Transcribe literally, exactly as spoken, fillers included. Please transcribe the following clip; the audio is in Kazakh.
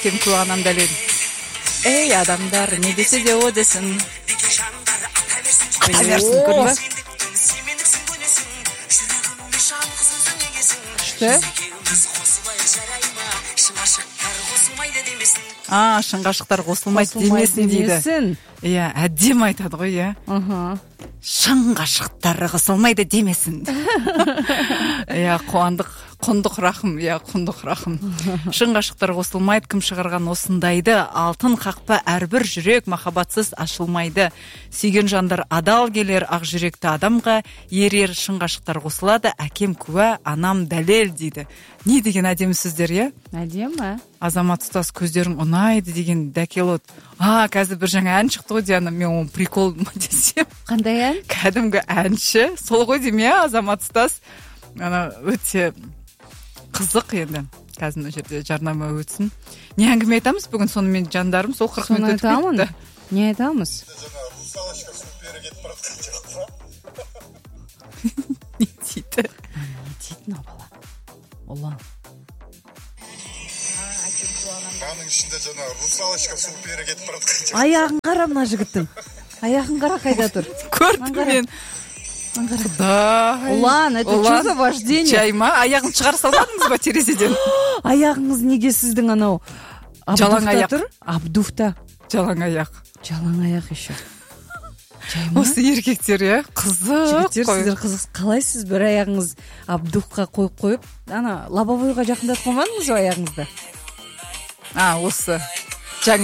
Кем күә анам дәлел. Эй, адамдар, не десе де о десін. Берсін, көрді? Күшті? А, шын ғашықтар қосылмайды демесін дейді. Иә, әдем айтады ғой, иә. Шын ғашықтар қосылмайды демесін. Иә, қуандық, құндық рахым, иә, құндық рахым. Шын ғашықтар қосылмайды, кім шығарған осындайды, алтын қақпа әрбір жүрек махаббатсыз ашылмайды. Сүйген жандар адал келер ақ жүректі адамға, ерер шын ғашықтар қосылады, әкем күә, анам дәлел дейді. Не деген әдемі сөздер, иә? Әдемі. Азамат ұстаз көздерің ұнайды деген дәкелот. А, қазір бір жаңа ән шықты ғой, Диана, мен оны прикол десем. Қандай ән? Кәдімгі әнші. Сол ғой деймін, иә, Азамат ұстаз. Ана өте қызық енді. Қазір мына жерде жарнама өтсін. Не әңгіме айтамыз бүгін сонымен жандарым? Сол қырық минут өтіп кетті. Не айтамыз? Русалочка супер кетіп баратқан жоқ па? Не дейді? Не дейді мына бала? Ұлан. Қаның ішінде жаңа русалочка супер кетіп баратқан жоқ. Аяғын қара мына жігіттің. Аяғын қара қайда тұр? Көрдім мен. Құдай. Ұлан, это что за вождение? Жай ма? Аяғын шығара салмадыңыз ба терезеден? Аяғыңыз неге сіздің анау? Жалаң аяқ. Абдуфта. Жалаң аяқ. Жалаң аяқ еще. Жайма? Осы еркектер, иә? Қызық. Жігіттер, сіздер қызық. Қалайсыз бір аяғыңыз абдуфқа қойып қойып, ана лобовойға жақындатып қоймадыңыз ба аяғыңызды? А, осы.